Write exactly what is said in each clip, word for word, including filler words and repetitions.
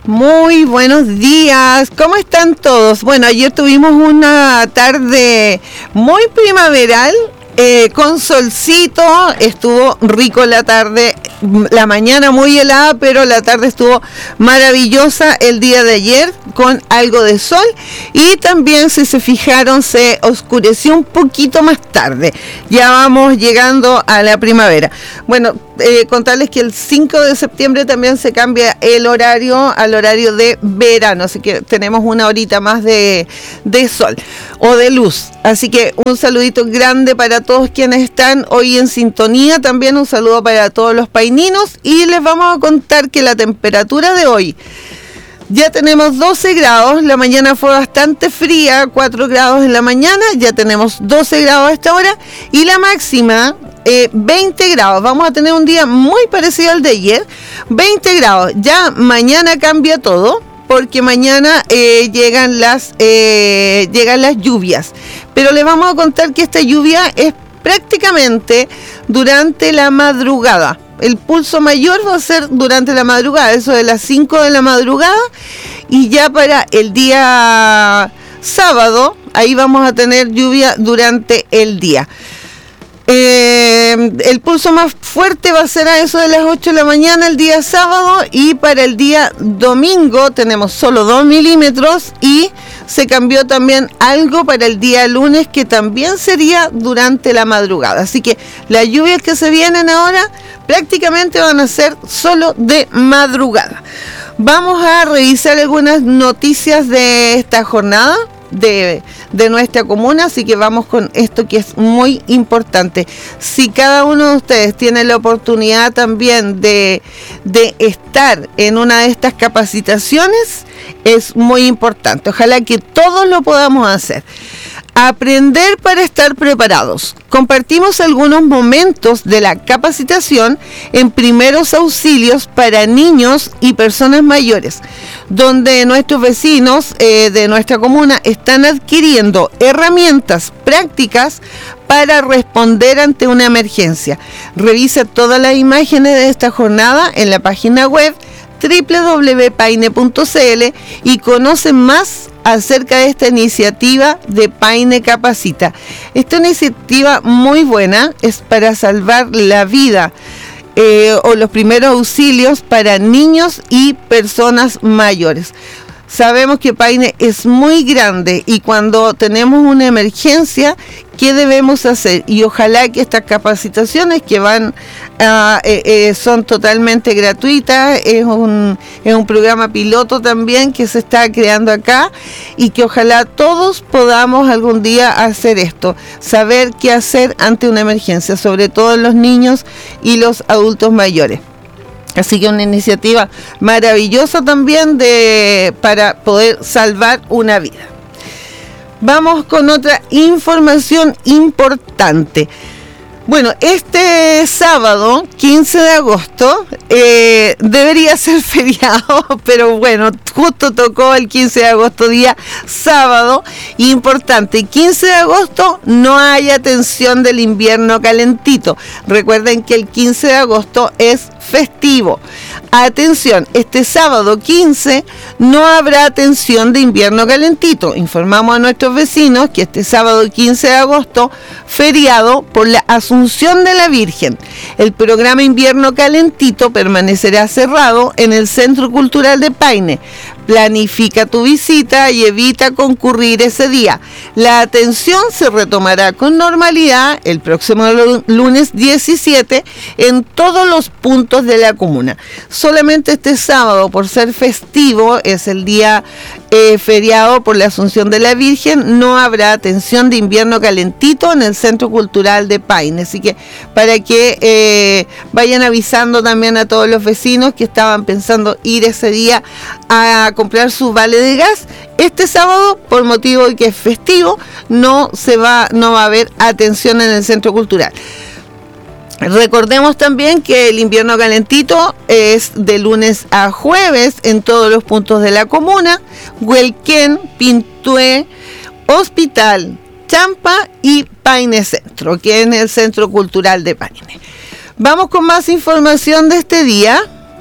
Muy buenos días, ¿cómo están todos? Bueno, ayer tuvimos una tarde muy primaveral, eh, con solcito, estuvo rico la tarde, la mañana muy helada, pero la tarde estuvo maravillosa el día de ayer, con algo de sol, y también, si se fijaron, se oscureció un poquito más tarde. Ya vamos llegando a la primavera. Bueno, eh, contarles que el cinco de septiembre también se cambia el horario al horario de verano, así que tenemos una horita más de, de sol o de luz. Así que un saludito grande para todos quienes están hoy en sintonía, también un saludo para todos los paininos, y les vamos a contar que la temperatura de hoy, ya tenemos doce grados, la mañana fue bastante fría, cuatro grados en la mañana, ya tenemos doce grados a esta hora, y la máxima, eh, veinte grados, vamos a tener un día muy parecido al de ayer, veinte grados, ya mañana cambia todo, porque mañana eh, llegan las eh, llegan las lluvias, pero les vamos a contar que esta lluvia es prácticamente durante la madrugada. El pulso mayor va a ser durante la madrugada, eso de las cinco de la madrugada, y ya para el día sábado, ahí vamos a tener lluvia durante el día. Eh, el pulso más fuerte va a ser a eso de las ocho de la mañana el día sábado, y para el día domingo tenemos solo dos milímetros, y se cambió también algo para el día lunes, que también sería durante la madrugada. Así que las lluvias que se vienen ahora prácticamente van a ser solo de madrugada. Vamos a revisar algunas noticias de esta jornada de, de nuestra comuna, así que vamos con esto que es muy importante. Si cada uno de ustedes tiene la oportunidad también de, de estar en una de estas capacitaciones, es muy importante. Ojalá que todos lo podamos hacer. Aprender para estar preparados. Compartimos algunos momentos de la capacitación en primeros auxilios para niños y personas mayores, donde nuestros vecinos eh, de nuestra comuna están adquiriendo herramientas prácticas para responder ante una emergencia. Revisa todas las imágenes de esta jornada en la página web doble u doble u doble u punto paine punto c l y conoce más acerca de esta iniciativa de Paine Capacita. Esta iniciativa muy buena es para salvar la vida eh, o los primeros auxilios para niños y personas mayores. Sabemos que Paine es muy grande, y cuando tenemos una emergencia, ¿qué debemos hacer? Y ojalá que estas capacitaciones que van uh, eh, eh, son totalmente gratuitas, es un, es un programa piloto también que se está creando acá, y que ojalá todos podamos algún día hacer esto, saber qué hacer ante una emergencia, sobre todo los niños y los adultos mayores. Así que una iniciativa maravillosa también de, para poder salvar una vida. Vamos con otra información importante. Bueno, este sábado, quince de agosto, eh, debería ser feriado, pero bueno, justo tocó el quince de agosto, día sábado. Importante, quince de agosto no hay atención del invierno calentito. Recuerden que el quince de agosto es festivo. Atención, este sábado quince no habrá atención de invierno calentito. Informamos a nuestros vecinos que este sábado quince de agosto, feriado por la Asunción de la Virgen. El programa Invierno Calentito permanecerá cerrado en el Centro Cultural de Paine. Planifica tu visita y evita concurrir ese día. La atención se retomará con normalidad el próximo lunes diecisiete en todos los puntos de la comuna. Solamente este sábado, por ser festivo, es el día eh, feriado por la Asunción de la Virgen, no habrá atención de invierno calentito en el Centro Cultural de Paine. Así que para que eh, vayan avisando también a todos los vecinos que estaban pensando ir ese día a comprar su vale de gas, este sábado, por motivo de que es festivo, no se va, no va a haber atención en el Centro Cultural. Recordemos también que el invierno calentito es de lunes a jueves en todos los puntos de la comuna: Huelquén, Pintué, Hospital, Champa y Paine Centro, que es en el Centro Cultural de Paine. Vamos con más información de este día.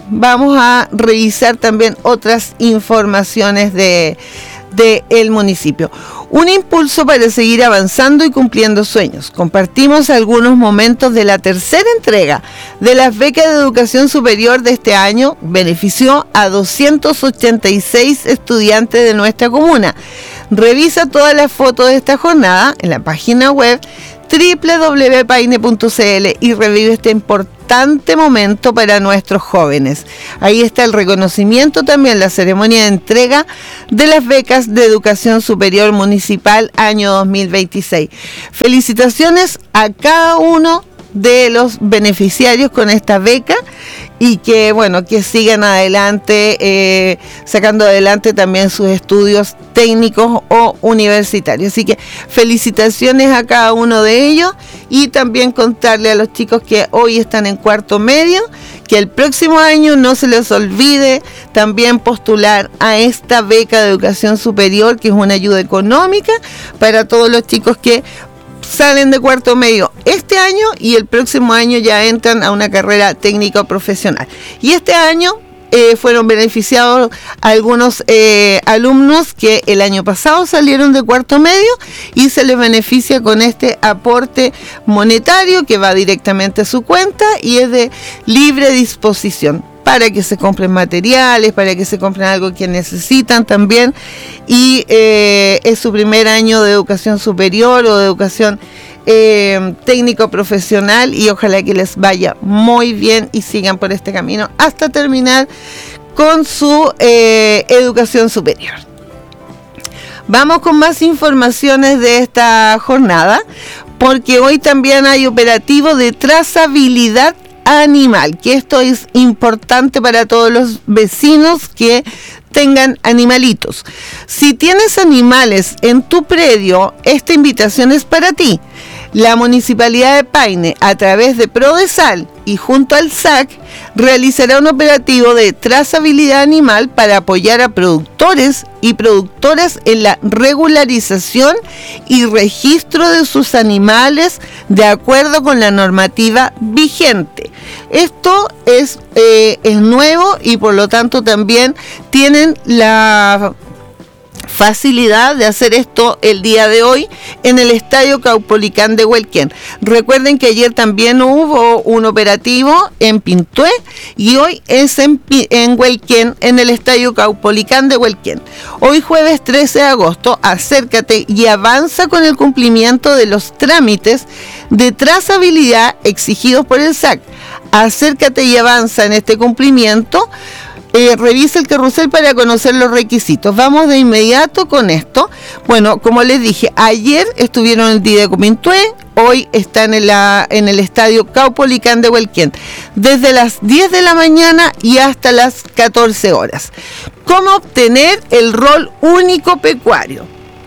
vamos a revisar también otras informaciones de del municipio. Un impulso para seguir avanzando y cumpliendo sueños. Compartimos algunos momentos de la tercera entrega de las becas de educación superior de este año. Benefició a doscientos ochenta y seis estudiantes de nuestra comuna. Revisa todas las fotos de esta jornada en la página web doble u doble u doble u punto paine punto c l y revive este importante momento para nuestros jóvenes. Ahí está el reconocimiento, también la ceremonia de entrega de las becas de educación superior municipal año dos mil veintiséis. Felicitaciones a cada uno de los beneficiarios con esta beca y que, bueno, que sigan adelante, eh, sacando adelante también sus estudios técnicos o universitarios. Así que felicitaciones a cada uno de ellos y también contarle a los chicos que hoy están en cuarto medio que el próximo año no se les olvide también postular a esta beca de educación superior, que es una ayuda económica para todos los chicos que salen de cuarto medio este año y el próximo año ya entran a una carrera técnica profesional. Y este año eh, fueron beneficiados algunos eh, alumnos que el año pasado salieron de cuarto medio y se les beneficia con este aporte monetario que va directamente a su cuenta y es de libre disposición, para que se compren materiales, para que se compren algo que necesitan también, y eh, es su primer año de educación superior o de educación eh, técnico profesional y ojalá que les vaya muy bien y sigan por este camino hasta terminar con su eh, educación superior. Vamos con más informaciones de esta jornada, porque hoy también hay operativo de trazabilidad animal, que esto es importante para todos los vecinos que tengan animalitos. Si tienes animales en tu predio, esta invitación es para ti. La Municipalidad de Paine, a través de Prodesal y junto al S A C, realizará un operativo de trazabilidad animal para apoyar a productores y productoras en la regularización y registro de sus animales de acuerdo con la normativa vigente. Esto es, eh, es nuevo y por lo tanto también tienen la facilidad de hacer esto el día de hoy en el Estadio Caupolicán de Huelquén. Recuerden que ayer también hubo un operativo en Pintué y hoy es en, en Huelquén, en el Estadio Caupolicán de Huelquén. Hoy jueves trece de agosto, acércate y avanza con el cumplimiento de los trámites de trazabilidad exigidos por el S A C. Acércate y avanza en este cumplimiento. Eh, revisa el carrusel para conocer los requisitos. Vamos de inmediato con esto. Bueno, como les dije, ayer estuvieron en el día de Pintué, hoy están en, la, en el Estadio Caupolicán de Huelquén, desde las diez de la mañana y hasta las catorce horas. ¿Cómo obtener el rol único pecuario?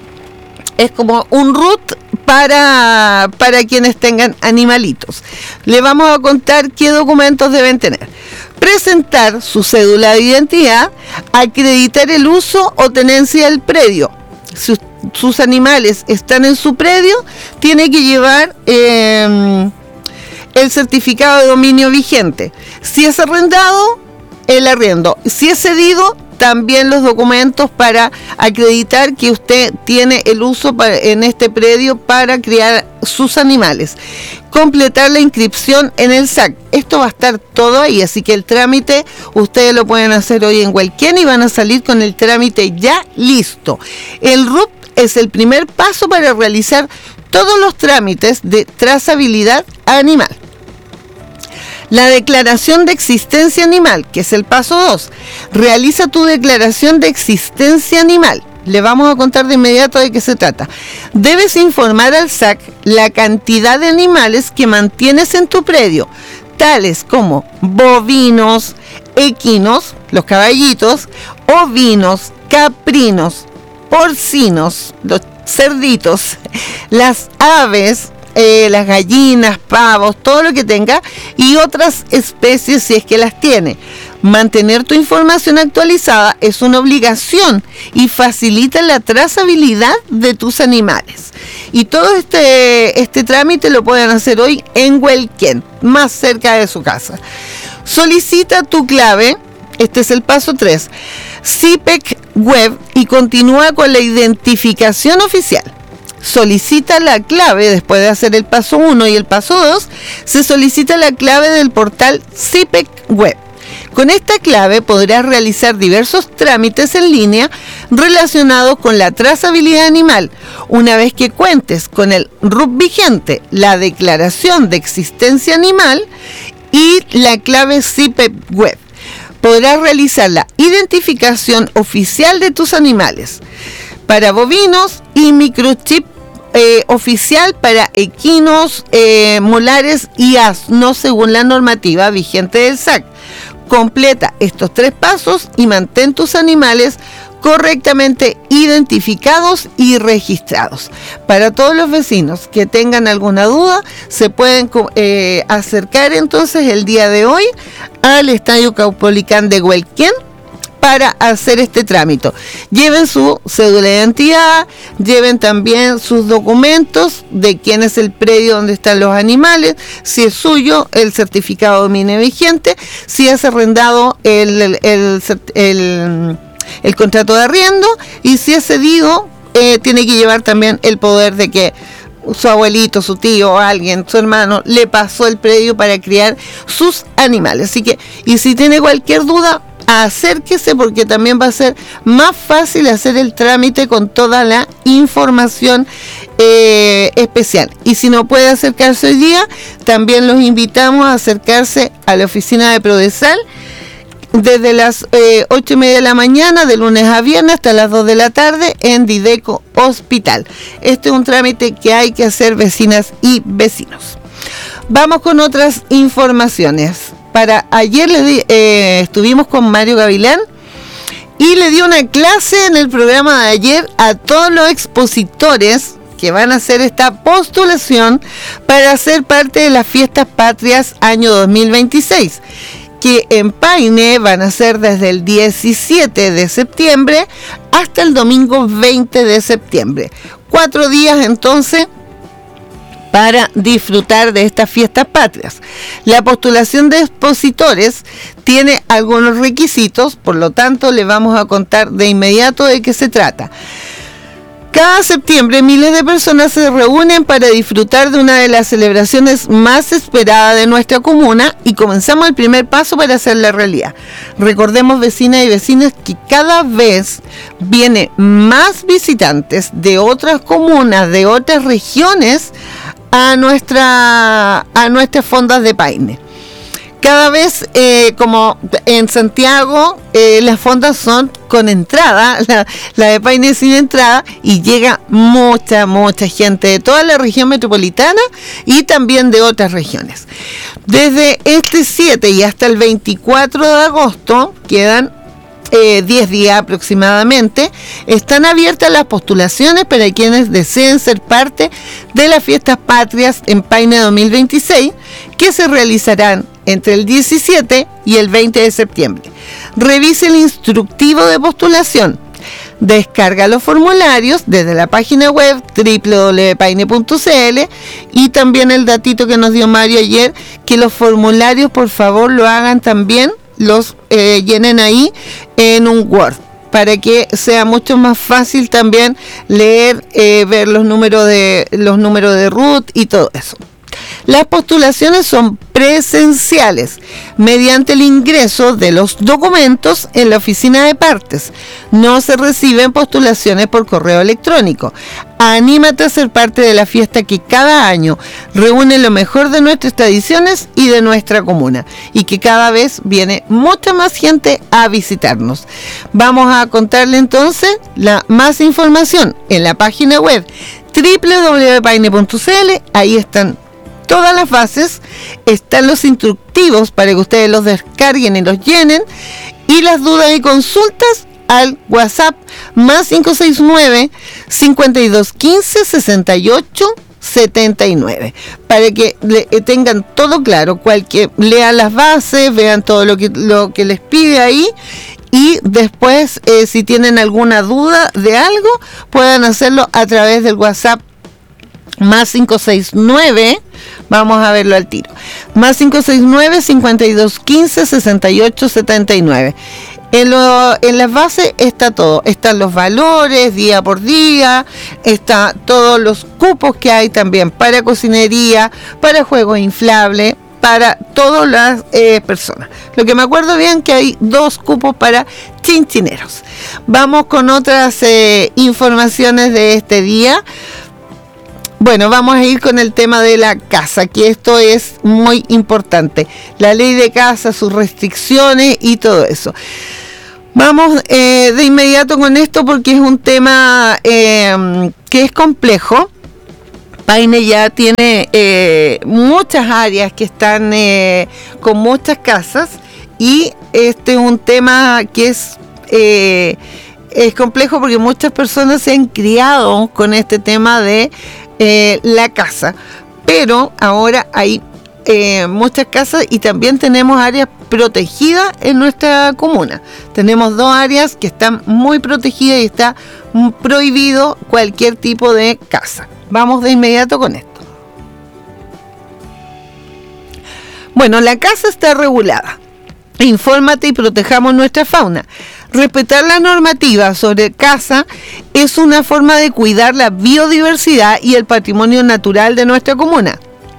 Es como un R U T para, para quienes tengan animalitos. Le vamos a contar qué documentos deben tener. Presentar su cédula de identidad, acreditar el uso o tenencia del predio. Si sus animales están en su predio, tiene que llevar eh, el certificado de dominio vigente. Si es arrendado, el arriendo. Si es cedido, también los documentos para acreditar que usted tiene el uso para, en este predio para criar sus animales. Completar la inscripción en el S A C. Esto va a estar todo ahí, así que el trámite ustedes lo pueden hacer hoy en Huelquén y van a salir con el trámite ya listo. El R U T es el primer paso para realizar todos los trámites de trazabilidad animal. La declaración de existencia animal, que es el paso dos. Realiza tu declaración de existencia animal. Le vamos a contar de inmediato de qué se trata. Debes informar al S A C la cantidad de animales que mantienes en tu predio, tales como bovinos, equinos, los caballitos, ovinos, caprinos, porcinos, los cerditos, las aves, Eh, las gallinas, pavos, todo lo que tenga y otras especies si es que las tiene. Mantener tu información actualizada es una obligación y facilita la trazabilidad de tus animales. Y todo este, este trámite lo pueden hacer hoy en Huelquén, más cerca de su casa. Solicita tu clave, este es el paso tres, C I P E C Web, y continúa con la identificación oficial. Solicita la clave, después de hacer el paso uno y el paso dos, se solicita la clave del portal C I P E C Web. Con esta clave podrás realizar diversos trámites en línea relacionados con la trazabilidad animal. Una vez que cuentes con el R U P vigente, la declaración de existencia animal y la clave C I P E C Web, podrás realizar la identificación oficial de tus animales para bovinos y microchip eh, oficial para equinos, eh, molares y asnos según la normativa vigente del S A C. Completa estos tres pasos y mantén tus animales correctamente identificados y registrados. Para todos los vecinos que tengan alguna duda, se pueden eh, acercar entonces el día de hoy al Estadio Caupolicán de Huelquén para hacer este trámite. Lleven su cédula de identidad, lleven también sus documentos de quién es el predio donde están los animales, si es suyo, el certificado de dominio vigente, si es arrendado el, el, el, el, el contrato de arriendo, y si es cedido, eh, tiene que llevar también el poder de que su abuelito, su tío, alguien, su hermano, le pasó el predio para criar sus animales. Así que, y si tiene cualquier duda, acérquese, porque también va a ser más fácil hacer el trámite con toda la información eh, especial. Y si no puede acercarse hoy día, también los invitamos a acercarse a la oficina de Prodesal desde las eh, ocho y media de la mañana, de lunes a viernes, hasta las dos de la tarde en Dideco Hospital. Este es un trámite que hay que hacer, vecinas y vecinos. Vamos con otras informaciones. Para ayer le di, eh, estuvimos con Mario Gavilán y le dio una clase en el programa de ayer a todos los expositores que van a hacer esta postulación para ser parte de las Fiestas Patrias año dos mil veintiséis, que en Paine van a ser desde el diecisiete de septiembre hasta el domingo veinte de septiembre. Cuatro días entonces para disfrutar de estas fiestas patrias. La postulación de expositores tiene algunos requisitos, por lo tanto le vamos a contar de inmediato de qué se trata. Cada septiembre miles de personas se reúnen para disfrutar de una de las celebraciones más esperadas de nuestra comuna, y comenzamos el primer paso para hacerla realidad. Recordemos, vecinas y vecinos, que cada vez vienen más visitantes de otras comunas, de otras regiones, a nuestra a nuestras fondas de Paine. Cada vez, eh, como en Santiago, eh, las fondas son con entrada, la, la de Paine sin entrada, y llega mucha, mucha gente de toda la región metropolitana y también de otras regiones. Desde este siete y hasta el veinticuatro de agosto, quedan Eh, diez días aproximadamente, están abiertas las postulaciones para quienes deseen ser parte de las Fiestas Patrias en Paine dos mil veintiséis, que se realizarán entre el diecisiete y el veinte de septiembre. Revise el instructivo de postulación. Descarga los formularios desde la página web doble u doble u doble u punto paine punto c l, y también el datito que nos dio Mario ayer, que los formularios por favor lo hagan también, los eh, llenen ahí en un Word, para que sea mucho más fácil también leer, eh, ver los números de los números de R U T y todo eso. Las postulaciones son presenciales mediante el ingreso de los documentos en la oficina de partes. No se reciben postulaciones por correo electrónico. Anímate a ser parte de la fiesta que cada año reúne lo mejor de nuestras tradiciones y de nuestra comuna, y que cada vez viene mucha más gente a visitarnos. Vamos a contarle entonces la más información en la página web doble u doble u doble u punto paine punto c l. Ahí están todas las bases, están los instructivos para que ustedes los descarguen y los llenen, y las dudas y consultas al WhatsApp más cinco seis nueve, cincuenta y dos quince, sesenta y ocho setenta y nueve, para que le, eh, tengan todo claro, cualquier, lean las bases, vean todo lo que, lo que les pide ahí, y después eh, si tienen alguna duda de algo, puedan hacerlo a través del WhatsApp más cinco seis nueve, Vamos a verlo al tiro. Más cinco seis nueve, cincuenta y dos quince, sesenta y ocho setenta y nueve. En, lo, en las bases está todo, están los valores día por día, está todos los cupos que hay también para cocinería, para juegos inflables, para todas las eh, personas. Lo que me acuerdo bien que hay dos cupos para chinchineros. Vamos con otras eh, informaciones de este día. Bueno, vamos a ir con el tema de la casa, que esto es muy importante. La ley de casa, sus restricciones y todo eso. Vamos eh, de inmediato con esto porque es un tema eh, que es complejo. Paine ya tiene eh, muchas áreas que están eh, con muchas casas y este es un tema que es, eh, es complejo porque muchas personas se han criado con este tema de eh, la casa. Pero ahora hay eh, muchas casas y también tenemos áreas protegidas en nuestra comuna. Tenemos dos áreas que están muy protegidas y está prohibido cualquier tipo de casa. Vamos de inmediato con esto. Bueno, la casa está regulada. Infórmate y protejamos nuestra fauna. Respetar la normativa sobre casa es una forma de cuidar la biodiversidad y el patrimonio natural de nuestra comuna.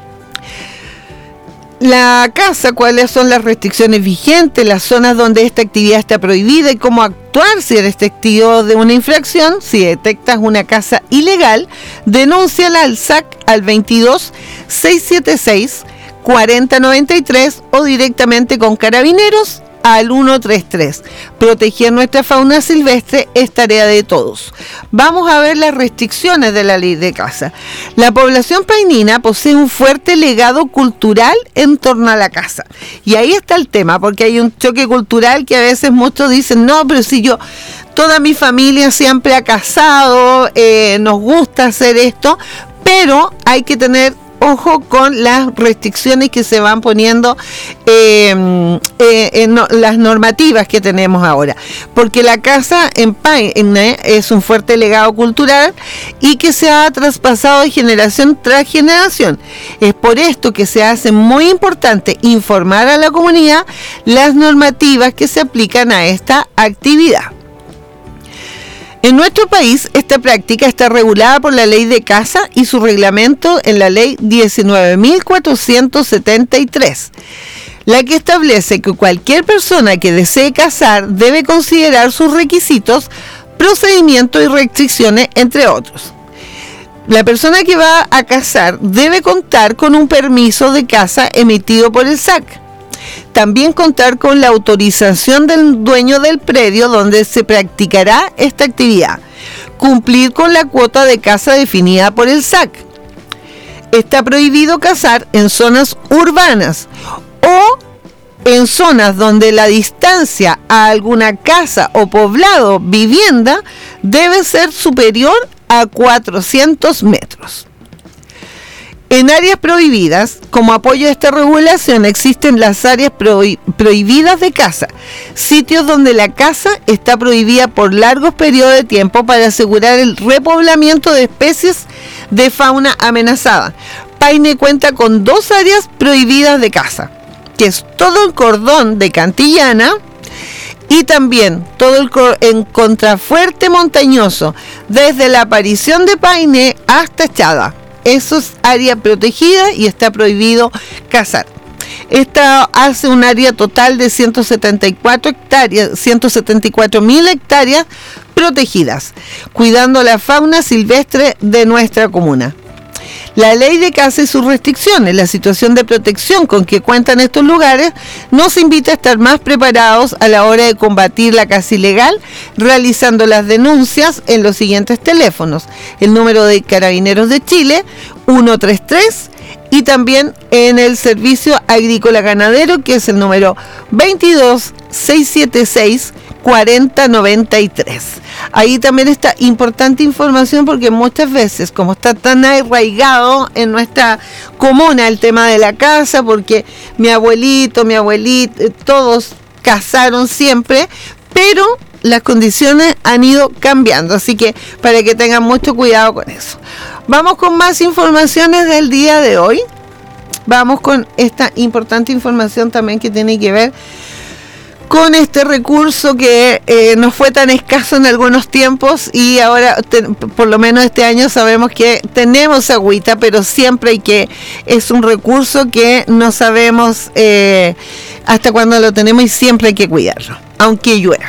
La casa, cuáles son las restricciones vigentes, las zonas donde esta actividad está prohibida y cómo actuar si eres testigo de una infracción. Si detectas una casa ilegal, denúnciala al S A C al veintidós, seiscientos setenta y seis, cuarenta noventa y tres o directamente con Carabineros al ciento treinta y tres. Proteger nuestra fauna silvestre es tarea de todos. Vamos a ver las restricciones de la ley de casa. La población painina posee un fuerte legado cultural en torno a la casa. Y ahí está el tema, porque hay un choque cultural que a veces muchos dicen, no, pero si yo, toda mi familia siempre ha casado, eh, nos gusta hacer esto, pero hay que tener ojo con las restricciones que se van poniendo eh, eh, en no, las normativas que tenemos ahora, porque la casa en Paine es un fuerte legado cultural y que se ha traspasado de generación tras generación. Es por esto que se hace muy importante informar a la comunidad las normativas que se aplican a esta actividad. En nuestro país, esta práctica está regulada por la Ley de Casa y su reglamento en la Ley diecinueve mil cuatrocientos setenta y tres, la que establece que cualquier persona que desee casar debe considerar sus requisitos, procedimientos y restricciones, entre otros. La persona que va a casar debe contar con un permiso de casa emitido por el S A C. También contar con la autorización del dueño del predio donde se practicará esta actividad. Cumplir con la cuota de casa definida por el S A C. Está prohibido casar en zonas urbanas o en zonas donde la distancia a alguna casa o poblado, vivienda, debe ser superior a cuatrocientos metros. En áreas prohibidas, como apoyo a esta regulación, existen las áreas prohi- prohibidas de caza, sitios donde la caza está prohibida por largos periodos de tiempo para asegurar el repoblamiento de especies de fauna amenazada. Paine cuenta con dos áreas prohibidas de caza, que es todo el cordón de Cantillana y también todo el cor- en contrafuerte montañoso, desde la aparición de Paine hasta Chada. Eso es área protegida y está prohibido cazar. Esta hace un área total de ciento setenta y cuatro hectáreas, ciento setenta y cuatro mil hectáreas protegidas, cuidando la fauna silvestre de nuestra comuna. La ley de caza y sus restricciones, la situación de protección con que cuentan estos lugares, nos invita a estar más preparados a la hora de combatir la caza ilegal, realizando las denuncias en los siguientes teléfonos. El número de Carabineros de Chile, ciento treinta y tres, y también en el Servicio Agrícola Ganadero, que es el número veintidós, seiscientos setenta y seis, cuarenta noventa y tres. Ahí también está importante información porque muchas veces, como está tan arraigado en nuestra comuna el tema de la casa, porque mi abuelito, mi abuelita, todos casaron siempre, pero las condiciones han ido cambiando, así que para que tengan mucho cuidado con eso. Vamos con más informaciones del día de hoy. vamos con esta importante información también que tiene que ver con este recurso que eh, no fue tan escaso en algunos tiempos y ahora, te, por lo menos este año, sabemos que tenemos agüita, pero siempre hay que, es un recurso que no sabemos eh, hasta cuándo lo tenemos y siempre hay que cuidarlo, aunque llueva.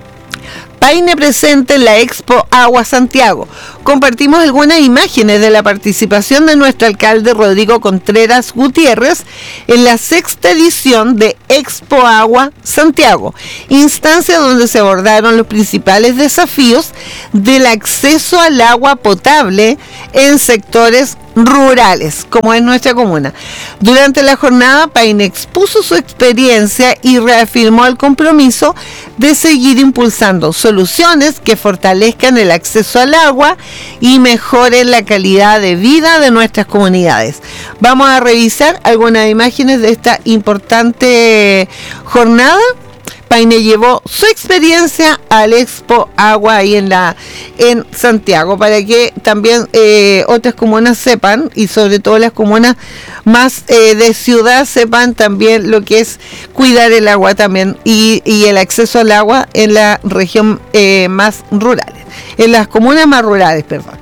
Paine presente en la Expo Agua Santiago. Compartimos algunas imágenes de la participación de nuestro alcalde Rodrigo Contreras Gutiérrez en la sexta edición de Expo Agua Santiago, instancia donde se abordaron los principales desafíos del acceso al agua potable en sectores rurales, como es nuestra comuna. Durante la jornada, Paine expuso su experiencia y reafirmó el compromiso de seguir impulsando soluciones que fortalezcan el acceso al agua y mejoren la calidad de vida de nuestras comunidades. Vamos a revisar algunas imágenes de esta importante jornada. Paine llevó su experiencia al Expo Agua ahí en la en Santiago para que también eh, otras comunas sepan, y sobre todo las comunas más eh, de ciudad sepan también lo que es cuidar el agua también y, y el acceso al agua en la región eh, más rurales, en las comunas más rurales, perdón.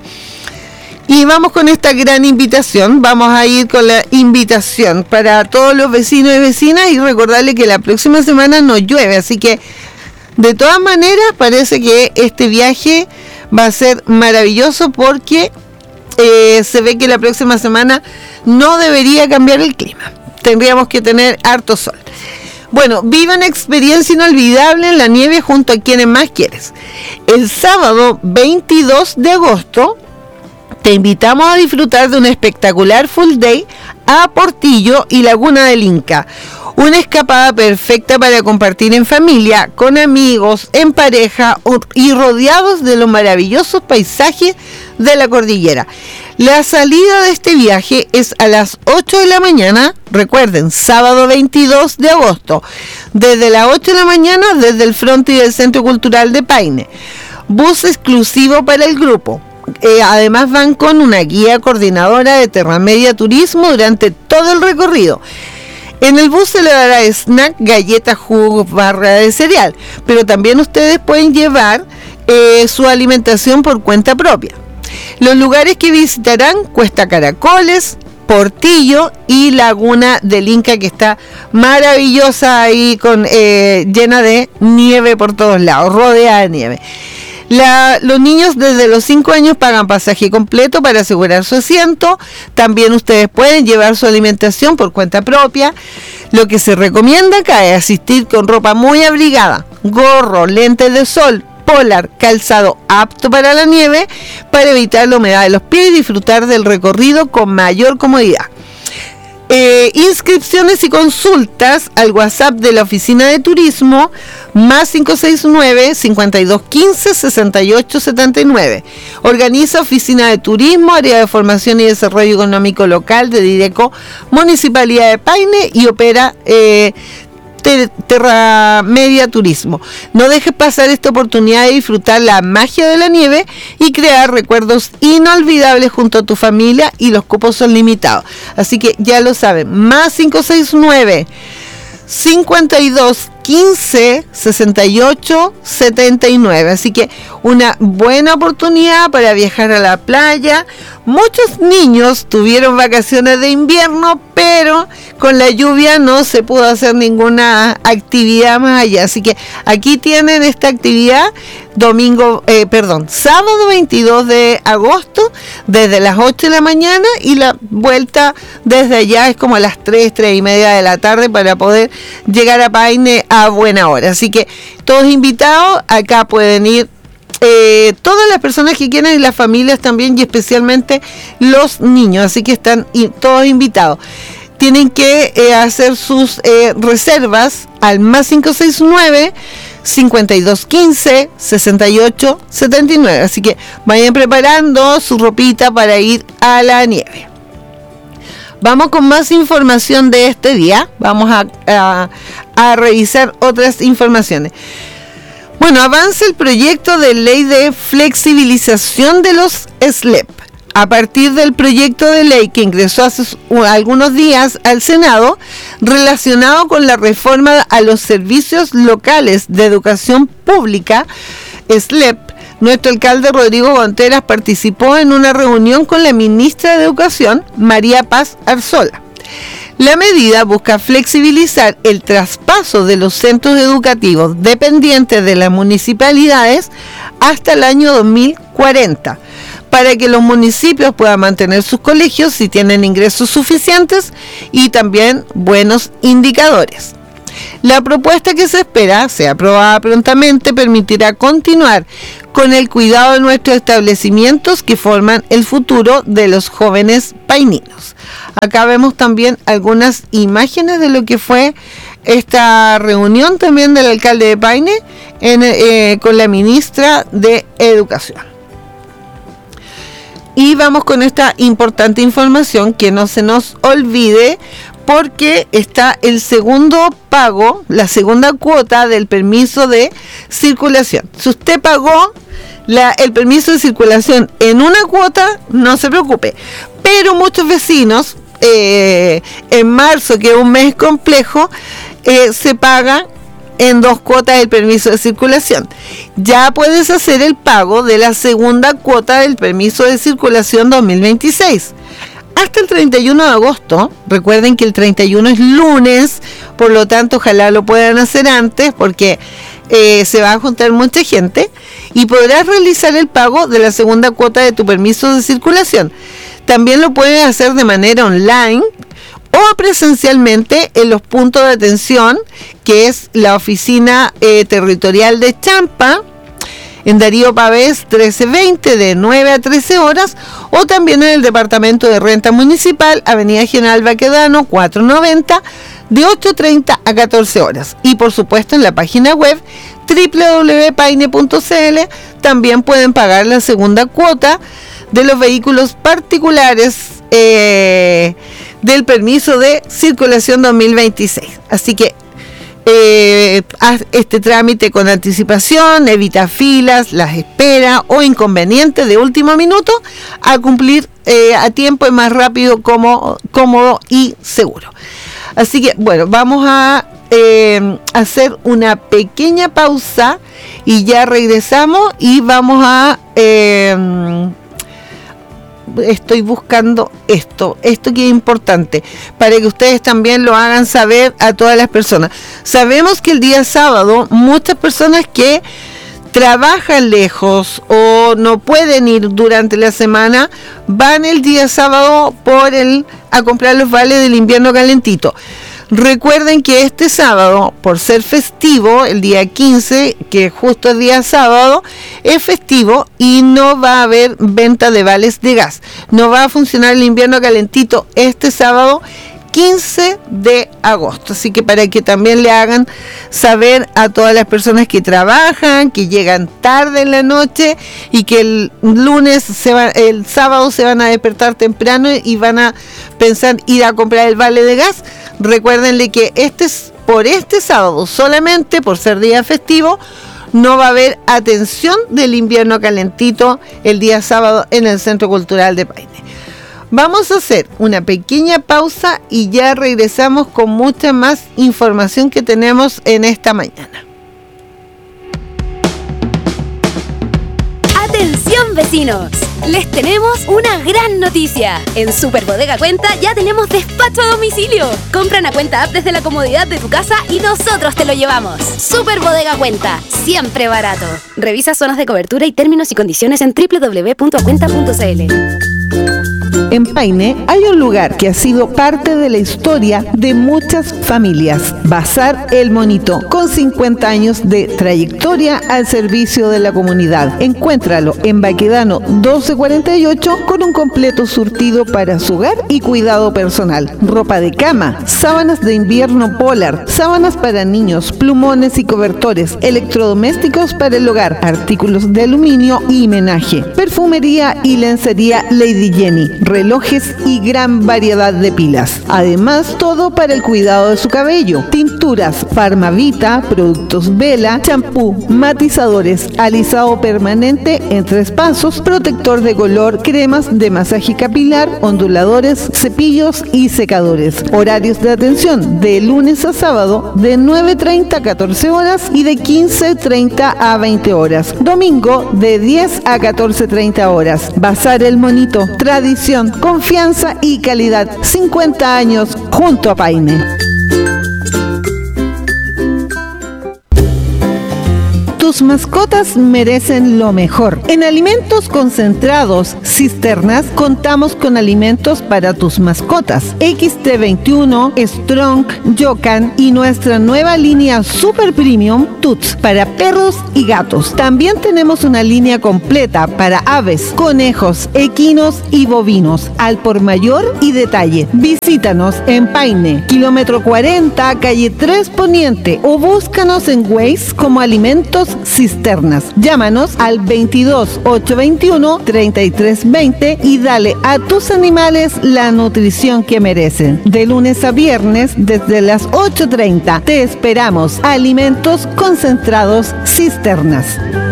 Y vamos con esta gran invitación, vamos a ir con la invitación para todos los vecinos y vecinas y recordarles que la próxima semana no llueve, así que de todas maneras parece que este viaje va a ser maravilloso porque eh, se ve que la próxima semana no debería cambiar el clima, tendríamos que tener harto sol. Bueno, vive una experiencia inolvidable en la nieve junto a quienes más quieres. El sábado veintidós de agosto te invitamos a disfrutar de un espectacular full day a Portillo y Laguna del Inca. Una escapada perfecta para compartir en familia, con amigos, en pareja y rodeados de los maravillosos paisajes de la cordillera. La salida de este viaje es a las ocho de la mañana, recuerden, sábado veintidós de agosto, desde las ocho de la mañana desde el fronte del Centro Cultural de Paine. Bus exclusivo para el grupo. Eh, además van con una guía coordinadora de Terra Media Turismo durante todo el recorrido. En el bus se le dará snack, galletas, jugos, barra de cereal, pero también ustedes pueden llevar eh, su alimentación por cuenta propia. Los lugares que visitarán: Cuesta Caracoles, Portillo y Laguna del Inca, que está maravillosa ahí, con eh, llena de nieve por todos lados, rodeada de nieve. La, los niños desde los cinco años pagan pasaje completo para asegurar su asiento. También ustedes pueden llevar su alimentación por cuenta propia. Lo que se recomienda acá es asistir con ropa muy abrigada, gorro, lentes de sol, polar, calzado apto para la nieve, para evitar la humedad de los pies y disfrutar del recorrido con mayor comodidad. Eh, inscripciones y consultas al WhatsApp de la Oficina de Turismo más cinco seis nueve, cincuenta y dos quince, sesenta y ocho setenta y nueve. Organiza Oficina de Turismo, Área de Formación y Desarrollo Económico Local de Dideco, Municipalidad de Paine, y opera eh, Terra Media Turismo. No dejes pasar esta oportunidad de disfrutar la magia de la nieve y crear recuerdos inolvidables junto a tu familia, y los cupos son limitados. Así que ya lo saben, más cinco seis nueve, cincuenta y dos quince, sesenta y ocho setenta y nueve. Así que una buena oportunidad para viajar a la playa. Muchos niños tuvieron vacaciones de invierno, pero con la lluvia no se pudo hacer ninguna actividad más allá. Así que aquí tienen esta actividad domingo, eh, perdón, sábado veintidós de agosto, desde las ocho de la mañana, y la vuelta desde allá es como a las tres, tres y media de la tarde para poder llegar a Paine a buena hora. Así que todos invitados, acá pueden ir eh, todas las personas que quieran y las familias también, y especialmente los niños, así que están y, todos invitados. Tienen que eh, hacer sus eh, reservas al más cinco seis nueve, cincuenta y dos quince, sesenta y ocho setenta y nueve. Así que vayan preparando su ropita para ir a la nieve. Vamos con más información de este día. Vamos a, a, a revisar otras informaciones. Bueno, avanza el proyecto de ley de flexibilización de los S L E P. a partir del proyecto de ley que ingresó hace algunos días al Senado, relacionado con la reforma a los servicios locales de educación pública, S L E P, nuestro alcalde Rodrigo Gonteras participó en una reunión con la ministra de Educación, María Paz Arzola. La medida busca flexibilizar el traspaso de los centros educativos dependientes de las municipalidades hasta el año dos mil cuarenta, para que los municipios puedan mantener sus colegios si tienen ingresos suficientes y también buenos indicadores. La propuesta que se espera sea aprobada prontamente permitirá continuar con el cuidado de nuestros establecimientos que forman el futuro de los jóvenes paininos. Acá vemos también algunas imágenes de lo que fue esta reunión también del alcalde de Paine en, eh, con la ministra de Educación. Y vamos con esta importante información, que no se nos olvide, porque está el segundo pago, la segunda cuota del permiso de circulación. Si usted pagó la, el permiso de circulación en una cuota, no se preocupe. Pero muchos vecinos, eh, en marzo, que es un mes complejo, eh, se paga en dos cuotas el permiso de circulación. Ya puedes hacer el pago de la segunda cuota del permiso de circulación dos mil veintiséis. Hasta el treinta y uno de agosto, recuerden que el treinta y uno es lunes, por lo tanto ojalá lo puedan hacer antes porque eh, se va a juntar mucha gente y podrás realizar el pago de la segunda cuota de tu permiso de circulación. También lo puedes hacer de manera online o presencialmente en los puntos de atención, que es la oficina eh, territorial de Champa, en Darío Pavés trece veinte, de nueve a trece horas, o también en el Departamento de Renta Municipal, Avenida General Baquedano cuatrocientos noventa, de ocho treinta a catorce horas. Y por supuesto en la página web doble u doble u doble u punto paine punto c l también pueden pagar la segunda cuota de los vehículos particulares eh, del permiso de circulación dos mil veintiséis. Así que Eh, haz este trámite con anticipación, evita filas, las esperas o inconvenientes de último minuto. A cumplir eh, a tiempo es más rápido, como, cómodo y seguro. Así que bueno, vamos a eh, hacer una pequeña pausa y ya regresamos y vamos a... Eh, estoy buscando esto, esto que es importante, para que ustedes también lo hagan saber a todas las personas. Sabemos que el día sábado muchas personas que trabajan lejos o no pueden ir durante la semana, van el día sábado por el, a comprar los vales del invierno calentito. Recuerden que este sábado, por ser festivo, el día quince, que justo el día sábado, es festivo y no va a haber venta de vales de gas. No va a funcionar el invierno calentito este sábado quince de agosto. Así que para que también le hagan saber a todas las personas que trabajan, que llegan tarde en la noche y que el lunes, se va, el sábado se van a despertar temprano y van a pensar ir a comprar el vale de gas. Recuérdenle que este por este sábado, solamente por ser día festivo, no va a haber atención del invierno calentito el día sábado en el Centro Cultural de Paine. Vamos a hacer una pequeña pausa y ya regresamos con mucha más información que tenemos en esta mañana. ¡Atención, vecinos! Les tenemos una gran noticia. En Super Bodega Cuenta ya tenemos despacho a domicilio. Compra una cuenta app desde la comodidad de tu casa y nosotros te lo llevamos. Super Bodega Cuenta, siempre barato. Revisa zonas de cobertura y términos y condiciones en doble u doble u doble u punto acuenta punto c l. En Paine hay un lugar que ha sido parte de la historia de muchas familias. Bazar El Monito, con cincuenta años de trayectoria al servicio de la comunidad. Encuéntralo en Baquedano doce cuarenta y ocho con un completo surtido para su hogar y cuidado personal. Ropa de cama, sábanas de invierno polar, sábanas para niños, plumones y cobertores, electrodomésticos para el hogar, artículos de aluminio y menaje, perfumería y lencería Lady Jenny, relojes y gran variedad de pilas. Además, todo para el cuidado de su cabello. Tinturas Farmavita, productos Vela, champú, matizadores, alisado permanente en tres pasos, protector de color, cremas de masaje capilar, onduladores, cepillos y secadores. Horarios de atención de lunes a sábado de nueve treinta a catorce horas y de quince treinta a veinte horas. Domingo de diez a catorce treinta horas. Bazar El Monito, tradición, confianza y calidad. cincuenta años junto a Paine. Tus mascotas merecen lo mejor. En Alimentos Concentrados Cisternas contamos con alimentos para tus mascotas. X T veintiuno, Strong, Yokan y nuestra nueva línea Super Premium Tuts para perros y gatos. También tenemos una línea completa para aves, conejos, equinos y bovinos, al por mayor y detalle. Visítanos en Paine, kilómetro cuarenta, calle tres Poniente, o búscanos en Waze como Alimentos Cisternas. Llámanos al veintidós, ochocientos veintiuno, treinta y tres veinte y dale a tus animales la nutrición que merecen. De lunes a viernes desde las ocho treinta. Te esperamos. Alimentos Concentrados Cisternas.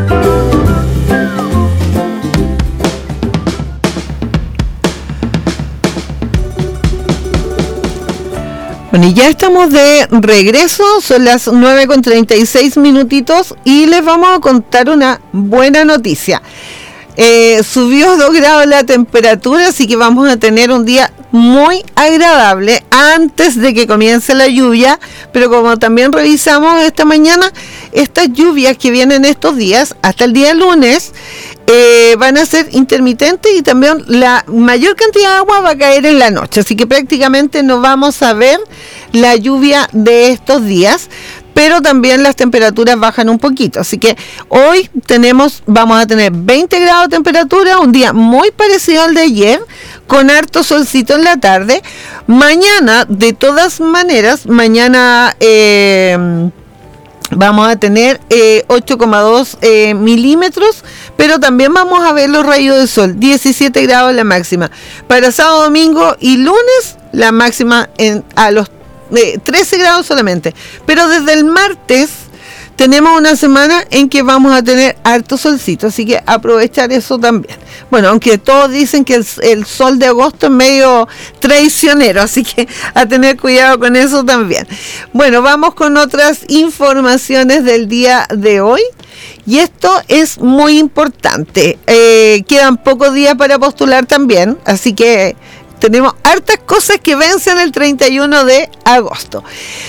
Bueno, y ya estamos de regreso, son las nueve con treinta y seis minutitos y les vamos a contar una buena noticia. Eh, subió dos grados la temperatura, así que vamos a tener un día muy agradable antes de que comience la lluvia, pero como también revisamos esta mañana, estas lluvias que vienen estos días, hasta el día lunes, eh, van a ser intermitentes y también la mayor cantidad de agua va a caer en la noche, así que prácticamente no vamos a ver la lluvia de estos días, pero también las temperaturas bajan un poquito, así que hoy tenemos, vamos a tener veinte grados de temperatura, un día muy parecido al de ayer, con harto solcito en la tarde. Mañana, de todas maneras, mañana eh, vamos a tener eh, ocho coma dos eh, milímetros, pero también vamos a ver los rayos de sol, diecisiete grados la máxima. Para sábado, domingo y lunes, la máxima en, a los eh, trece grados solamente. Pero desde el martes tenemos una semana en que vamos a tener harto solcito, así que aprovechar eso también. Bueno, aunque todos dicen que el, el sol de agosto es medio traicionero, así que a tener cuidado con eso también. Bueno, vamos con otras informaciones del día de hoy. Y esto es muy importante. Eh, quedan pocos días para postular también, así que tenemos hartas cosas que vencen el treinta y uno de agosto.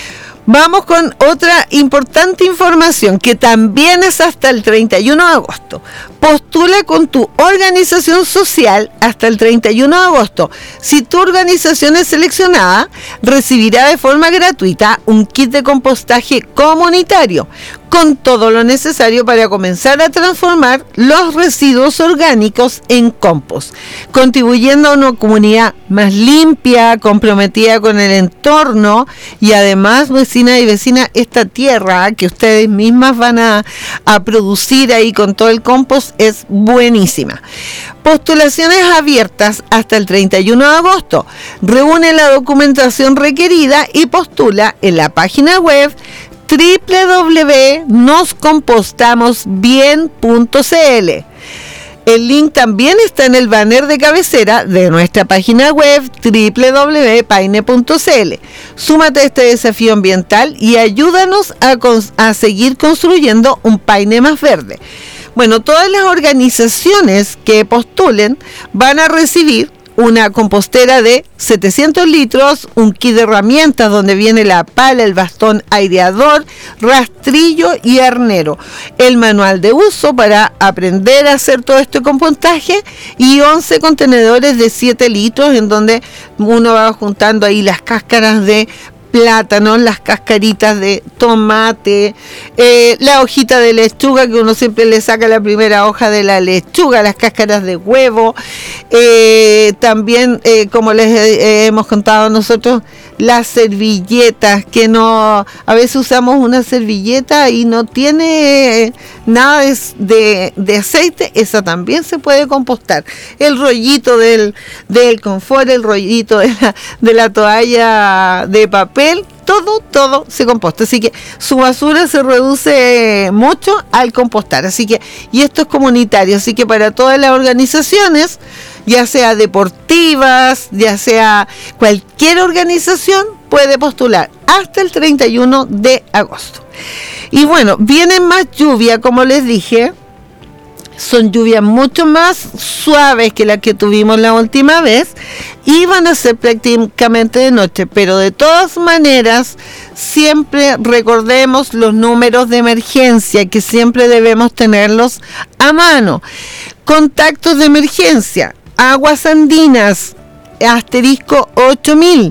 Vamos con otra importante información que también es hasta el treinta y uno de agosto. Postula con tu organización social hasta el treinta y uno de agosto. Si tu organización es seleccionada, recibirá de forma gratuita un kit de compostaje comunitario con todo lo necesario para comenzar a transformar los residuos orgánicos en compost, contribuyendo a una comunidad más limpia, comprometida con el entorno y además, vecinas y vecinas, esta tierra que ustedes mismas van a, a producir ahí con todo el compost es buenísima. Postulaciones abiertas hasta el treinta y uno de agosto. Reúne la documentación requerida y postula en la página web doble u doble u doble u punto nos compostamos bien punto c l. El link también está en el banner de cabecera de nuestra página web doble u doble u doble u punto paine punto c l. Súmate a este desafío ambiental y ayúdanos a, cons- a seguir construyendo un Paine más verde. Bueno, todas las organizaciones que postulen van a recibir una compostera de setecientos litros, un kit de herramientas donde viene la pala, el bastón aireador, rastrillo y arnero, el manual de uso para aprender a hacer todo este compostaje y once contenedores de siete litros en donde uno va juntando ahí las cáscaras de plátanos, las cascaritas de tomate, eh, la hojita de lechuga, que uno siempre le saca la primera hoja de la lechuga, las cáscaras de huevo, eh, también, eh, como les eh, hemos contado nosotros, las servilletas, que no, a veces usamos una servilleta y no tiene nada de, de, de aceite, esa también se puede compostar. El rollito del, del confort, el rollito de la, de la toalla de papel, todo, todo se composta. Así que su basura se reduce mucho al compostar. Así que, y esto es comunitario, así que para todas las organizaciones, ya sea deportivas, ya sea cualquier organización, puede postular hasta el treinta y uno de agosto. Y bueno, viene más lluvia, como les dije, son lluvias mucho más suaves que las que tuvimos la última vez y van a ser prácticamente de noche, pero de todas maneras siempre recordemos los números de emergencia, que siempre debemos tenerlos a mano. Contactos de emergencia: Aguas Andinas, asterisco ocho mil,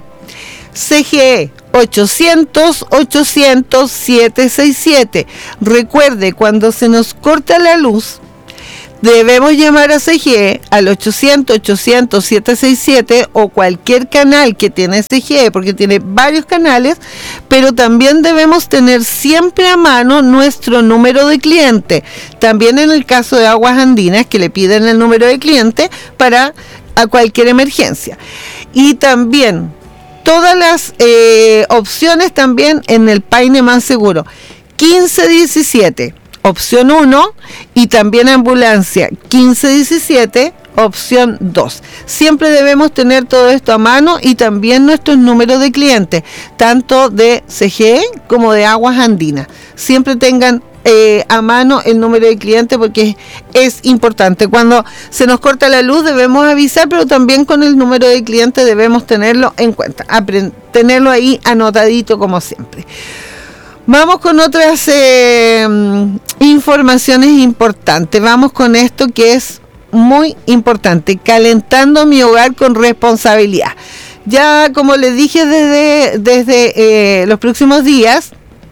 C G E ochocientos, ochocientos, setecientos sesenta y siete. Recuerde, cuando se nos corta la luz, debemos llamar a C G E al ochocientos, ochocientos, setecientos sesenta y siete o cualquier canal que tiene C G E, porque tiene varios canales, pero también debemos tener siempre a mano nuestro número de cliente. También en el caso de Aguas Andinas, que le piden el número de cliente para a cualquier emergencia. Y también todas las eh, opciones también en el Paine Más Seguro. quince diecisiete. Opción uno, y también ambulancia quince diecisiete, opción dos. Siempre debemos tener todo esto a mano y también nuestros números de clientes, tanto de C G E como de Aguas Andinas. Siempre tengan eh, a mano el número de cliente porque es, es importante. Cuando se nos corta la luz debemos avisar, pero también con el número de cliente debemos tenerlo en cuenta, aprend- tenerlo ahí anotadito como siempre. Vamos con otras eh, informaciones importantes. Vamos con esto que es muy importante: calentando mi hogar con responsabilidad. Ya, como les dije, desde, desde eh, los próximos días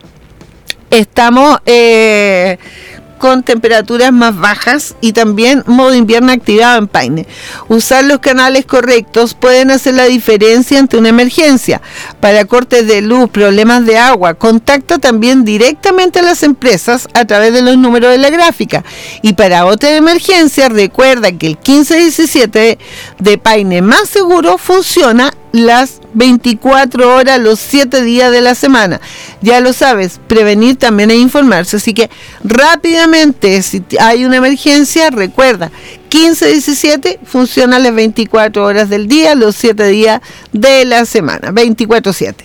estamos eh, con temperaturas más bajas y también modo invierno activado en Paine. Usar los canales correctos pueden hacer la diferencia ante una emergencia. Para cortes de luz, problemas de agua, contacta también directamente a las empresas a través de los números de la gráfica. Y para otra emergencia, recuerda que el quince diecisiete de Paine Más Seguro funciona las veinticuatro horas, los siete días de la semana. Ya lo sabes, prevenir también es informarse, así que rápidamente, si hay una emergencia, recuerda, quince diecisiete funciona las veinticuatro horas del día, los siete días de la semana, veinticuatro siete.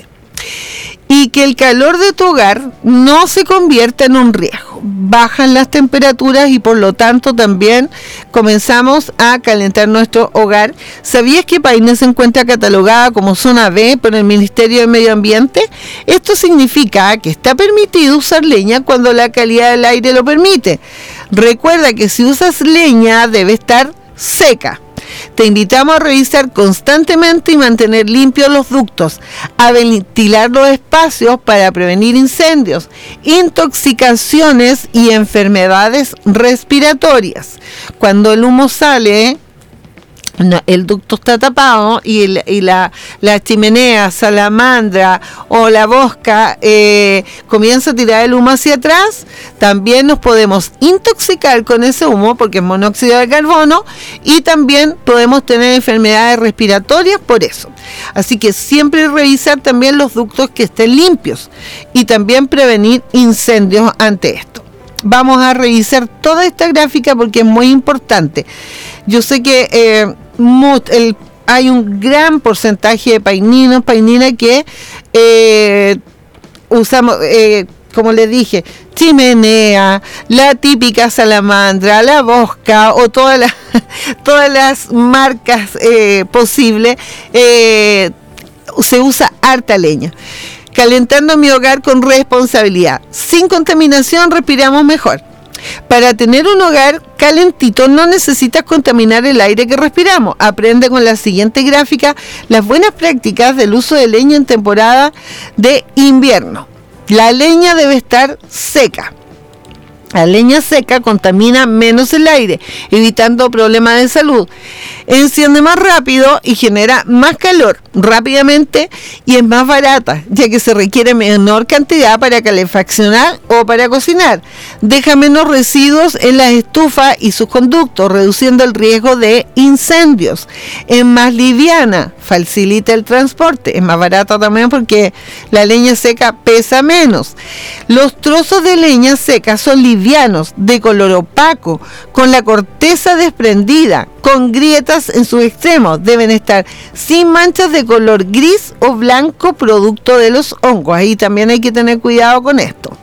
Y que el calor de tu hogar no se convierta en un riesgo. Bajan las temperaturas y por lo tanto también comenzamos a calentar nuestro hogar. ¿Sabías que Paine se encuentra catalogada como zona B por el Ministerio de Medio Ambiente? Esto significa que está permitido usar leña cuando la calidad del aire lo permite. Recuerda que si usas leña debe estar seca. Te invitamos a revisar constantemente y mantener limpios los ductos, a ventilar los espacios para prevenir incendios, intoxicaciones y enfermedades respiratorias. Cuando el humo sale, no, el ducto está tapado y, el, y la, la chimenea, salamandra o la bosca eh, comienza a tirar el humo hacia atrás, también nos podemos intoxicar con ese humo porque es monóxido de carbono y también podemos tener enfermedades respiratorias por eso. Así que siempre revisar también los ductos que estén limpios y también prevenir incendios ante esto. Vamos a revisar toda esta gráfica porque es muy importante. Yo sé que eh, el, hay un gran porcentaje de paininos, paininas que eh, usamos, eh, como les dije, chimenea, la típica salamandra, la bosca o todas las todas las marcas eh, posibles, eh, se usa harta leña. Calentando mi hogar con responsabilidad. Sin contaminación respiramos mejor. Para tener un hogar calentito no necesitas contaminar el aire que respiramos. Aprende con la siguiente gráfica las buenas prácticas del uso de leña en temporada de invierno. La leña debe estar seca. La leña seca contamina menos el aire, evitando problemas de salud. Enciende más rápido y genera más calor rápidamente y es más barata, ya que se requiere menor cantidad para calefaccionar o para cocinar. Deja menos residuos en las estufas y sus conductos, reduciendo el riesgo de incendios. Es más liviana, facilita el transporte. Es más barata también porque la leña seca pesa menos. Los trozos de leña seca son livianos, de color opaco, con la corteza desprendida, con grietas en sus extremos. Deben estar sin manchas de color gris o blanco, producto de los hongos. Ahí también hay que tener cuidado con esto.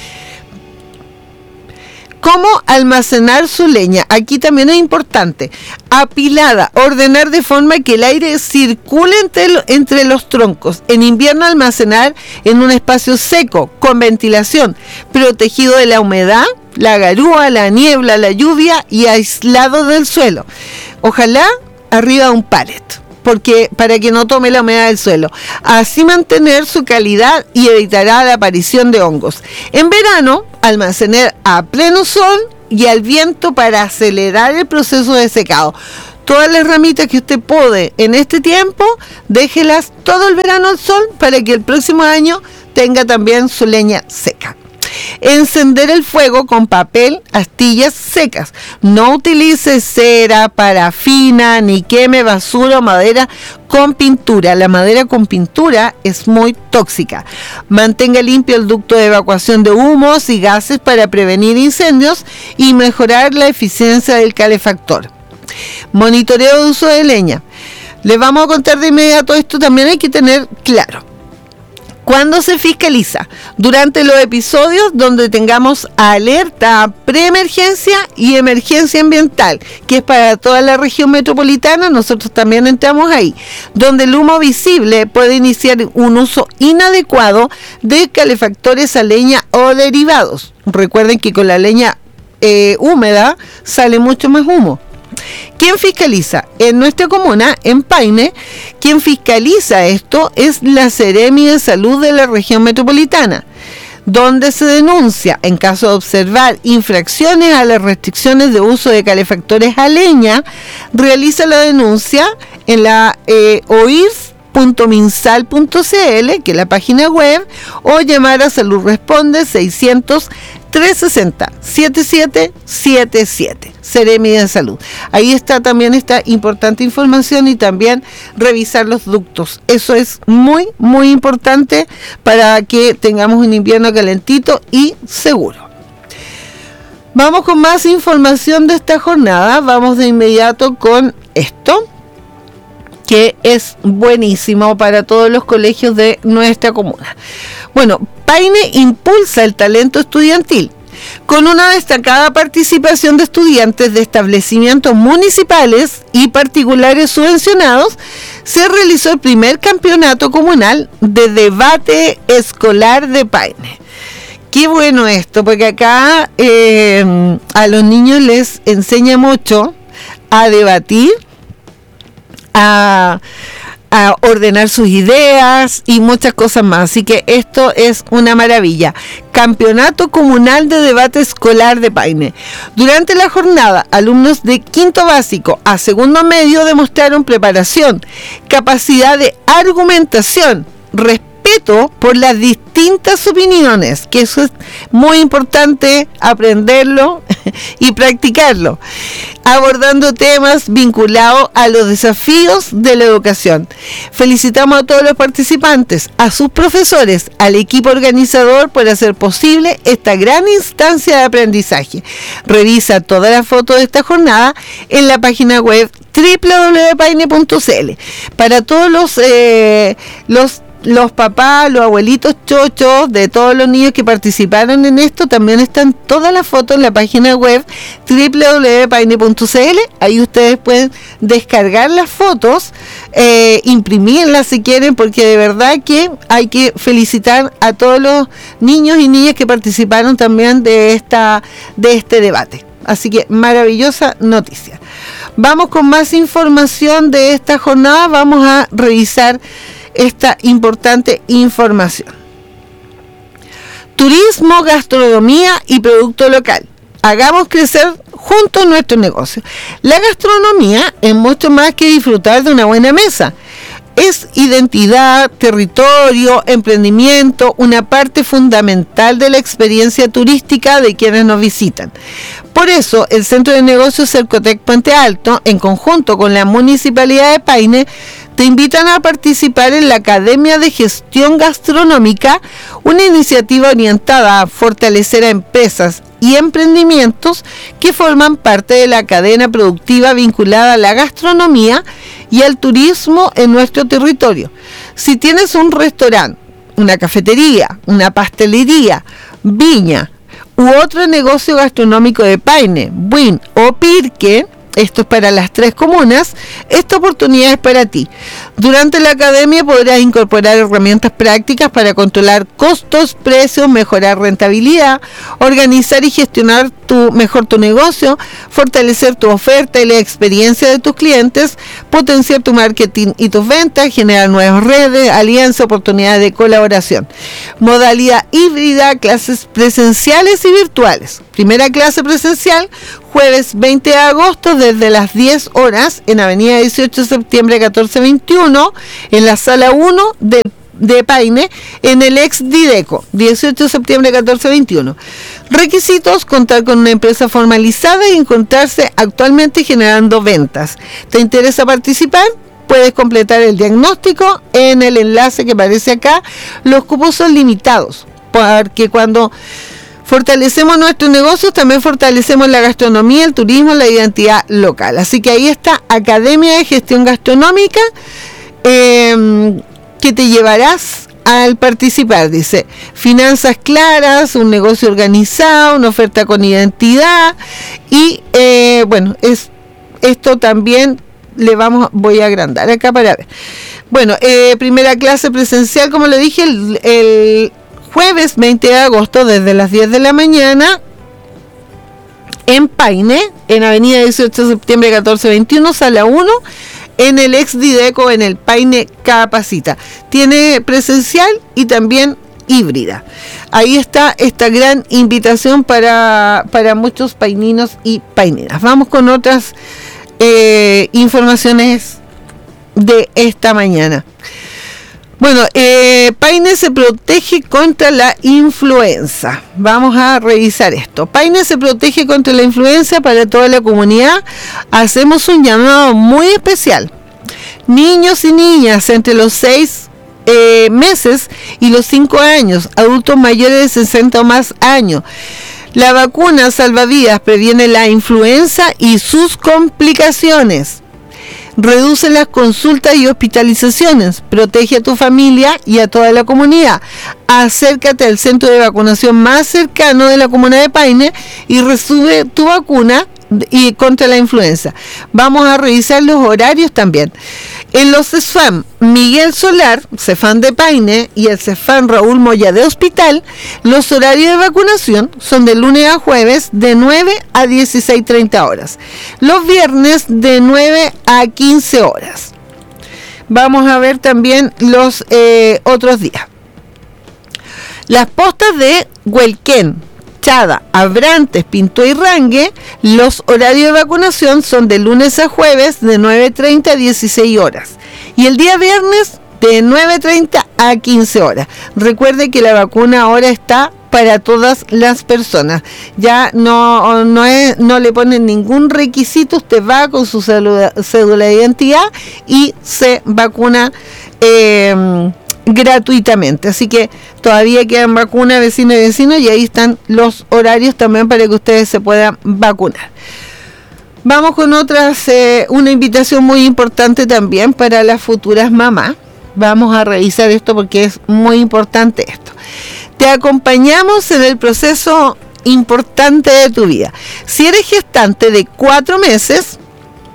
¿Cómo almacenar su leña? Aquí también es importante. Apilada, ordenar de forma que el aire circule entre, lo, entre los troncos. En invierno almacenar en un espacio seco, con ventilación, protegido de la humedad, la garúa, la niebla, la lluvia y aislado del suelo. Ojalá arriba de un pallet, porque para que no tome la humedad del suelo. Así mantener su calidad y evitará la aparición de hongos. En verano, almacenar a pleno sol y al viento para acelerar el proceso de secado. Todas las ramitas que usted pode en este tiempo, déjelas todo el verano al sol para que el próximo año tenga también su leña seca. Encender el fuego con papel, astillas secas. No utilice cera, parafina, ni queme basura o madera con pintura. La madera con pintura es muy tóxica. Mantenga limpio el ducto de evacuación de humos y gases para prevenir incendios y mejorar la eficiencia del calefactor. Monitoreo de uso de leña. Les vamos a contar de inmediato esto, también hay que tener claro. ¿Cuándo se fiscaliza? Durante los episodios donde tengamos alerta, preemergencia y emergencia ambiental, que es para toda la región metropolitana, nosotros también entramos ahí, donde el humo visible puede iniciar un uso inadecuado de calefactores a leña o derivados. Recuerden que con la leña eh, húmeda sale mucho más humo. ¿Quién fiscaliza? En nuestra comuna, en Paine, quien fiscaliza esto es la Seremi de Salud de la región metropolitana, donde se denuncia en caso de observar infracciones a las restricciones de uso de calefactores a leña. Realiza la denuncia en la eh, o i r s punto minsal punto c l, que es la página web, o llamar a Salud Responde seiscientos, trescientos sesenta, setenta y siete setenta y siete, Seremi de Salud. Ahí está también esta importante información y también revisar los ductos. Eso es muy, muy importante para que tengamos un invierno calentito y seguro. Vamos con más información de esta jornada. Vamos de inmediato con esto, que es buenísimo para todos los colegios de nuestra comuna. Bueno, Paine impulsa el talento estudiantil. Con una destacada participación de estudiantes de establecimientos municipales y particulares subvencionados, se realizó el primer campeonato comunal de debate escolar de Paine. Qué bueno esto, porque acá eh, a los niños les enseña mucho a debatir, A, a ordenar sus ideas y muchas cosas más. Así que esto es una maravilla. Campeonato Comunal de Debate Escolar de Paine. Durante la jornada, alumnos de quinto básico a segundo medio demostraron preparación, capacidad de argumentación, respeto por las distintas opiniones, que eso es muy importante aprenderlo y practicarlo, abordando temas vinculados a los desafíos de la educación. Felicitamos a todos los participantes, a sus profesores, al equipo organizador por hacer posible esta gran instancia de aprendizaje. Revisa todas las fotos de esta jornada en la página web doble u doble u doble u punto paine punto c l. Para todos los eh, los los papás, los abuelitos chochos de todos los niños que participaron en esto, también están todas las fotos en la página web doble u doble u doble u punto paine punto c l. Ahí ustedes pueden descargar las fotos eh, imprimirla si quieren, porque de verdad que hay que felicitar a todos los niños y niñas que participaron también de esta de este debate. Así que maravillosa noticia. Vamos con más información de esta jornada. Vamos a revisar esta importante información. Turismo, gastronomía y producto local. Hagamos crecer juntos nuestro negocio. La gastronomía es mucho más que disfrutar de una buena mesa. Es identidad, territorio, emprendimiento, una parte fundamental de la experiencia turística de quienes nos visitan. Por eso, el Centro de Negocios Cercotec Puente Alto, en conjunto con la Municipalidad de Paine, te invitan a participar en la Academia de Gestión Gastronómica, una iniciativa orientada a fortalecer a empresas y emprendimientos que forman parte de la cadena productiva vinculada a la gastronomía y al turismo en nuestro territorio. Si tienes un restaurante, una cafetería, una pastelería, viña u otro negocio gastronómico de Paine, Buin o Pirque, esto es para las tres comunas, esta oportunidad es para ti. Durante la academia podrás incorporar herramientas prácticas para controlar costos, precios, mejorar rentabilidad, organizar y gestionar tu, mejor tu negocio, fortalecer tu oferta y la experiencia de tus clientes, potenciar tu marketing y tus ventas, generar nuevas redes, alianzas, oportunidades de colaboración. Modalidad híbrida, clases presenciales y virtuales. Primera clase presencial, jueves veinte de agosto desde las diez horas en Avenida dieciocho de septiembre catorce veintiuno, en la sala uno de, de Paine, en el ex Dideco, dieciocho de septiembre catorce veintiuno. Requisitos: contar con una empresa formalizada y encontrarse actualmente generando ventas. ¿Te interesa participar? Puedes completar el diagnóstico en el enlace que aparece acá. Los cupos son limitados, porque cuando fortalecemos nuestros negocios, también fortalecemos la gastronomía, el turismo, la identidad local. Así que ahí está, Academia de Gestión Gastronómica, eh, que te llevarás al participar. Dice, finanzas claras, un negocio organizado, una oferta con identidad. Y eh, bueno, es esto también le vamos, voy a agrandar acá para ver. Bueno, eh, primera clase presencial, como le dije, el... el jueves veinte de agosto desde las diez de la mañana en Paine, en Avenida dieciocho de septiembre catorce veintiuno, sala uno, en el ex Dideco, en el Paine Capacita. Tiene presencial y también híbrida. Ahí está esta gran invitación para, para muchos paininos y paineras. Vamos con otras eh, informaciones de esta mañana. Bueno, eh, Paine se protege contra la influenza. Vamos a revisar esto. Paine se protege contra la influenza para toda la comunidad. Hacemos un llamado muy especial. Niños y niñas entre los seis eh, meses y los cinco años, adultos mayores de sesenta o más años. La vacuna salvavidas previene la influenza y sus complicaciones. Reduce las consultas y hospitalizaciones, protege a tu familia y a toda la comunidad. Acércate al centro de vacunación más cercano de la comuna de Paine y recibe tu vacuna y contra la influenza. Vamos a revisar los horarios también. En los CEFAM Miguel Solar, CEFAM de Paine, y el CEFAM Raúl Moya de Hospital, los horarios de vacunación son de lunes a jueves de nueve a dieciséis treinta horas. Los viernes de nueve a quince horas. Vamos a ver también los eh, otros días. Las postas de Huelquén, Chada, Abrantes, Pinto y Rangue, los horarios de vacunación son de lunes a jueves de nueve treinta a dieciséis horas y el día viernes de nueve treinta a quince horas. Recuerde que la vacuna ahora está para todas las personas. Ya no, no, es, no le ponen ningún requisito. Usted va con su cédula, cédula de identidad y se vacuna eh, gratuitamente. Así que todavía quedan vacunas, vecinos y vecinos, y ahí están los horarios también para que ustedes se puedan vacunar. Vamos con otras, eh, una invitación muy importante también para las futuras mamás. Vamos a revisar esto porque es muy importante esto. Te acompañamos en el proceso importante de tu vida. Si eres gestante de cuatro meses,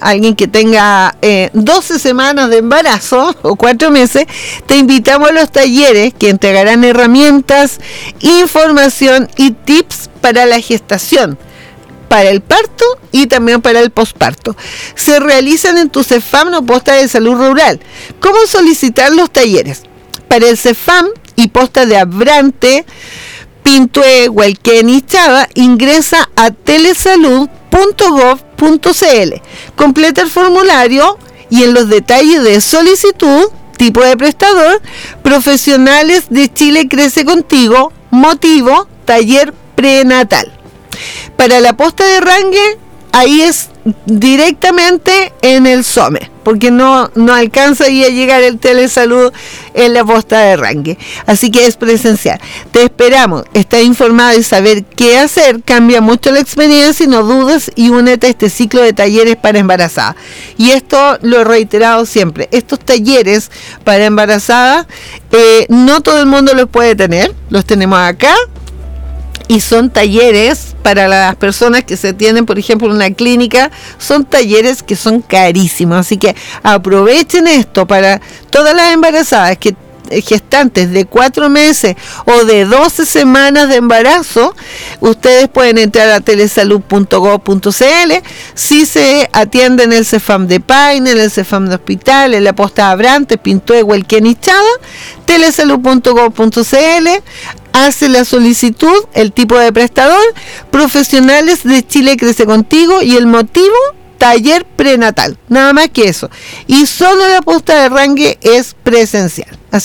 alguien que tenga eh, doce semanas de embarazo o cuatro meses, te invitamos a los talleres que entregarán herramientas, información y tips para la gestación, para el parto y también para el posparto. Se realizan en tu CEFAM o posta de salud rural. ¿Cómo solicitar los talleres? Para el CEFAM y posta de Abrante, Pintue, Hualquén y Chava, ingresa a telesalud punto gov punto cl. Completa el formulario y en los detalles de solicitud, tipo de prestador, profesionales de Chile Crece Contigo, motivo, taller prenatal. Para la posta de Rangue, ahí es directamente en el SOME, porque no, no alcanza ahí a llegar el telesalud en la posta de Rangue. Así que es presencial. Te esperamos. Estás informado y saber qué hacer. Cambia mucho la experiencia y no dudes y únete a este ciclo de talleres para embarazadas. Y esto lo he reiterado siempre. Estos talleres para embarazadas, eh, no todo el mundo los puede tener. Los tenemos acá. Y son talleres para las personas que se tienen, por ejemplo, en una clínica, son talleres que son carísimos. Así que aprovechen esto para todas las embarazadas que gestantes de cuatro meses o de doce semanas de embarazo. Ustedes pueden entrar a telesalud punto gov punto cl. Si se atiende en el CEFAM de Paine, en el CEFAM de Hospital, en la posta Abrante, Pintue, Hualquén y Chava, telesalud punto gov punto cl. Hace la solicitud, el tipo de prestador, profesionales de Chile Crece Contigo y el motivo, taller prenatal. Nada más que eso. Y solo la posta de Rangue es presencial. Así